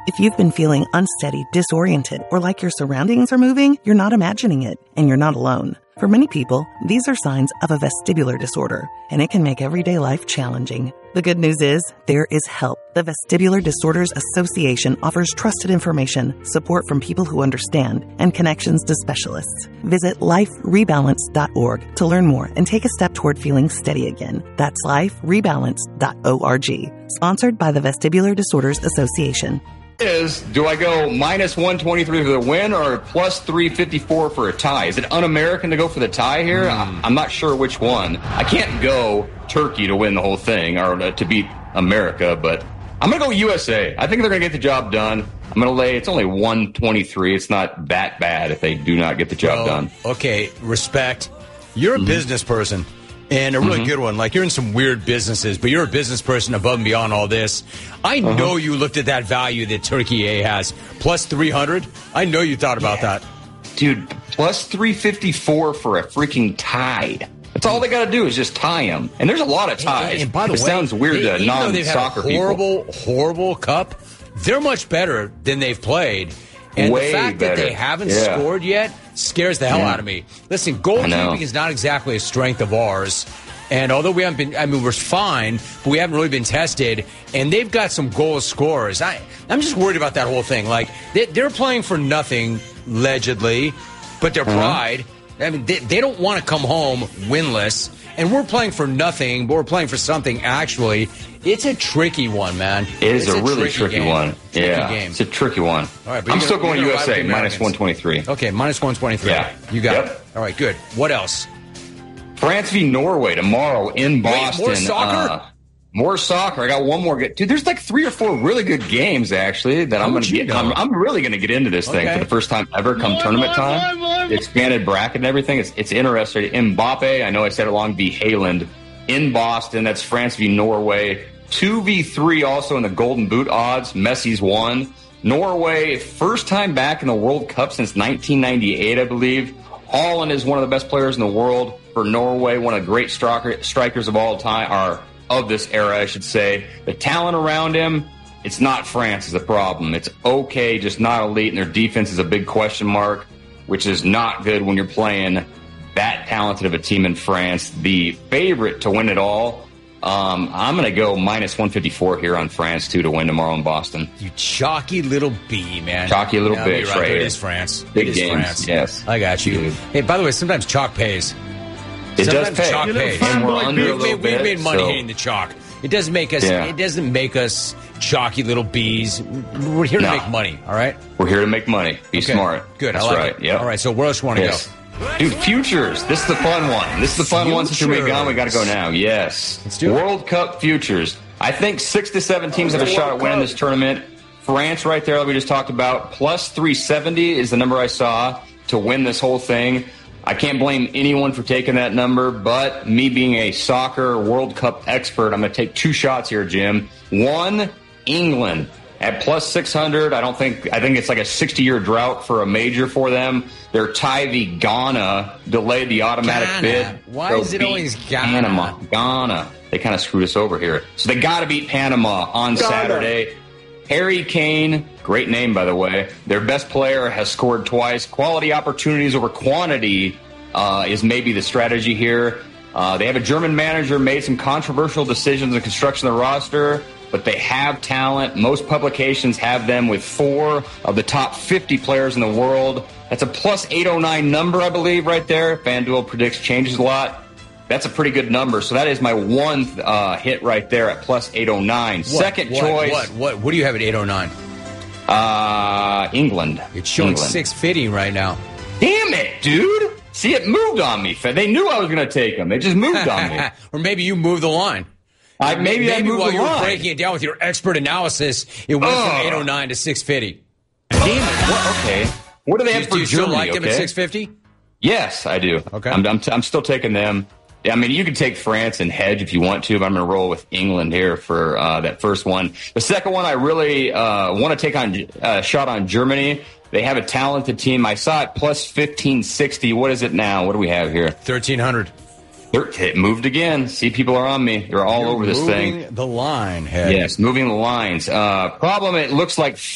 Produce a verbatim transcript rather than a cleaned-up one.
If you've been feeling unsteady, disoriented, or like your surroundings are moving, you're not imagining it, and you're not alone. For many people, these are signs of a vestibular disorder, and it can make everyday life challenging. The good news is, there is help. The Vestibular Disorders Association offers trusted information, support from people who understand, and connections to specialists. Visit life rebalance dot org to learn more and take a step toward feeling steady again. That's life rebalance dot org. Sponsored by the Vestibular Disorders Association. Is do I go minus one twenty-three for the win or plus three fifty-four for a tie? Is it un-American to go for the tie here? Mm. I'm not sure which one. I can't go Turkey to win the whole thing or to beat America, but I'm going to go U S A. I think they're going to get the job done. I'm going to lay, it's only one twenty-three. It's not that bad if they do not get the job well, done. Okay, respect. You're a mm-hmm. business person. And a really mm-hmm. good one. Like, you're in some weird businesses, but you're a business person above and beyond all this. I uh-huh. know you looked at that value that Turkey A has. Plus three hundred. I know you thought about yeah. that. Dude, plus three fifty-four for a freaking tie. That's all they got to do is just tie them. And there's a lot of ties. And, and by the it way, sounds weird they, to non-soccer people. Horrible, people. horrible cup. They're much better than they've played. And Way the fact better. that they haven't yeah. scored yet scares the hell yeah. out of me. Listen, goalkeeping is not exactly a strength of ours. And although we haven't been, I mean, we're fine, but we haven't really been tested. And they've got some goal scorers. I, I'm just worried about that whole thing. Like, they, they're playing for nothing, allegedly, but their pride. Uh-huh. I mean, they, they don't want to come home winless. And we're playing for nothing, but we're playing for something, actually. It's a tricky one, man. It is it's a, a really tricky, tricky one. Tricky yeah, game. It's a tricky one. All right, but I'm gonna, still going U S A, minus one twenty-three. Okay, minus one twenty-three. Yeah. You got yep. it. All right, good. What else? France v. Norway tomorrow in Boston. Wait, more soccer? Uh, more soccer. I got one more. Good. Dude, there's like three or four really good games, actually, that How I'm going to get. I'm, I'm really going to get into this okay. thing for the first time ever come more, tournament more, time. more, more. The expanded bracket and everything. It's, it's interesting. Mbappe, I know I said it along, v. Haaland in Boston. That's France v. Norway. two v three also in the Golden Boot odds. Messi's won. Norway, first time back in the World Cup since nineteen ninety-eight, I believe. Haaland is one of the best players in the world for Norway, one of the great striker, strikers of all time, or of this era, I should say. The talent around him, it's not France is the problem. It's okay, just not elite, and their defense is a big question mark, which is not good when you're playing that talented of a team in France. The favorite to win it all, um, I'm going to go minus one fifty-four here on France, too, to win tomorrow in Boston. You chalky little bee, man. Chalky little no, bitch, right, right here. here. It is France. Big it is games, France. yes. I got you. Dude. Hey, by the way, sometimes chalk pays. It sometimes does pay. Chalk pays. And we're under we've, a little made, bit, we've made money so. hitting the chalk. It doesn't make us. Yeah. It doesn't make us chalky little bees. We're here to no. make money. All right. We're here to make money. Be okay. smart. Good. That's I like right. It. Yep. All right. So where else you want to yes. go? Dude, futures. This is the fun one. This is the fun futures. one since you're gone. We got to go now. Yes. Let's do it. World Cup futures. I think six to seven teams have a shot at winning this tournament. France right there, like we just talked about, plus three seventy is the number I saw to win this whole thing. I can't blame anyone for taking that number, but me being a soccer World Cup expert, I'm going to take two shots here, Jim. One, England. At plus six hundred, I don't think, I think it's like a sixty-year drought for a major for them. Their tie v. Ghana delayed the automatic Ghana. bid. Why They'll is it beat always Ghana? Panama. Ghana. They kind of screwed us over here. So they got to beat Panama on Ghana. Saturday. Harry Kane, great name, by the way. Their best player has scored twice. Quality opportunities over quantity uh, is maybe the strategy here. Uh, they have a German manager, made some controversial decisions in construction of the roster, but they have talent. Most publications have them with four of the top fifty players in the world. That's a plus eight oh nine number, I believe, right there. FanDuel predicts changes a lot. That's a pretty good number. So that is my one uh, hit right there at plus eight oh nine. What, Second what, choice. What, what? What do you have at eight oh nine? Uh, England. It's showing England. six fifty right now. Damn it, dude. See, it moved on me. They knew I was going to take them. They just moved on me. Or maybe you moved the line. I, maybe, maybe I moved while the you were line. breaking it down with your expert analysis, it went Ugh. from eight oh nine to six fifty. Damn it. What? Okay. What do they Do, have you- for do you still Germany? like them okay? at six fifty? Yes, I do. Okay. I'm, I'm, I'm still taking them. I mean, you can take France and hedge if you want to, but I'm going to roll with England here for uh, that first one. The second one, I really uh, want to take on a uh, shot on Germany. They have a talented team. I saw it plus fifteen sixty. What is it now? What do we have here? thirteen hundred. It moved again. See, people are on me. They're all You're over this thing. moving the line, Head. Yes, moving the lines. Uh, problem, it looks like